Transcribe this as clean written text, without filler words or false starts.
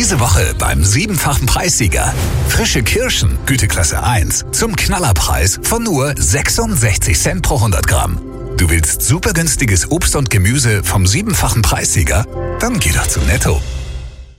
Diese Woche beim 7-fachen Preissieger. Frische Kirschen, Güteklasse 1, zum Knallerpreis von nur 66 Cent pro 100 Gramm. Du willst super günstiges Obst und Gemüse vom 7-fachen Preissieger? Dann geh doch zu Netto.